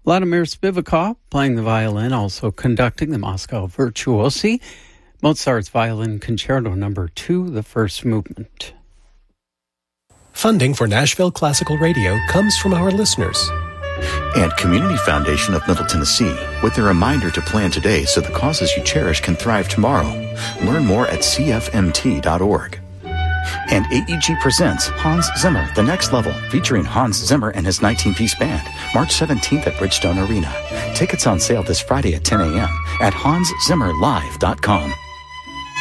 Vladimir Spivakov playing the violin, also conducting the Moscow Virtuosi. Mozart's Violin Concerto No. 2, the first movement. Funding for Nashville Classical Radio comes from our listeners. And Community Foundation of Middle Tennessee, with a reminder to plan today so the causes you cherish can thrive tomorrow. Learn more at cfmt.org. And AEG presents Hans Zimmer, The Next Level, featuring Hans Zimmer and his 19-piece band, March 17th at Bridgestone Arena. Tickets on sale this Friday at 10 a.m. at hanszimmerlive.com.